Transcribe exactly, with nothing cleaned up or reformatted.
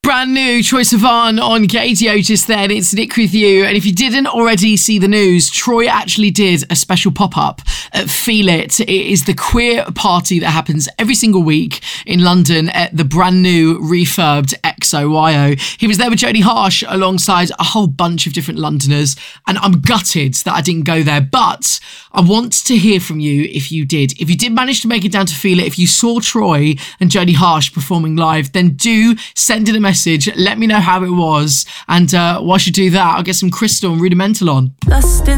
Brand new Troye Sivan on Gaydio just then. It's Nick with you. And if you didn't already see the news, Troye actually did a special pop-up at Feel It. It is the queer party that happens every single week in London at the brand new refurbed X O Y O. He was there with Jodie Harsh alongside a whole bunch of different Londoners. And I'm gutted that I didn't go there. But I want to hear from you if you did. If you did manage to make it down to Feel It, if you saw Troye and Jodie Harsh performing live, then do send in a message. Let me know how it was. And uh, whilst you do that, I'll get some Crystal and Rudimental on. Lost in